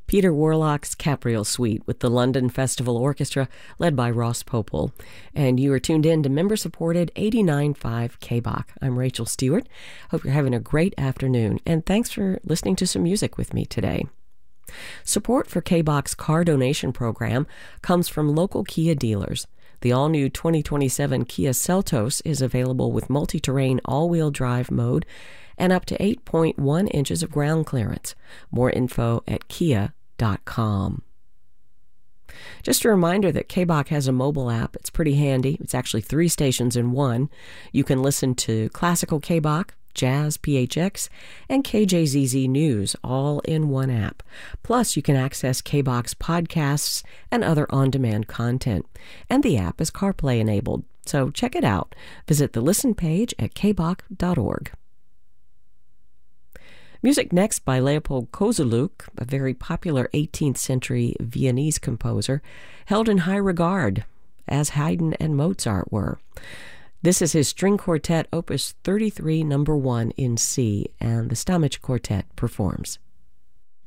Peter Warlock's Capriel Suite with the London Festival Orchestra, led by Ross Popel. And you are tuned in to member-supported 89.5 KBOK. I'm Rachel Stewart. Hope you're having a great afternoon, and thanks for listening to some music with me today. Support for KBOK's car donation program comes from local Kia dealers. The all-new 2027 Kia Seltos is available with multi-terrain all-wheel drive mode and up to 8.1 inches of ground clearance. More info at kia.com. Just a reminder that KBOK has a mobile app. It's pretty handy. It's actually 3 stations in one. You can listen to classical KBOK, Jazz PHX, and KJZZ News all in one app. Plus, you can access KBOK's podcasts and other on-demand content. And the app is CarPlay enabled, so check it out. Visit the listen page at kbok.org. Music next by Leopold Kozeluk, a very popular 18th century Viennese composer, held in high regard, as Haydn and Mozart were. This is his string quartet, Opus 33, number 1 in C, and the Stamich Quartet performs.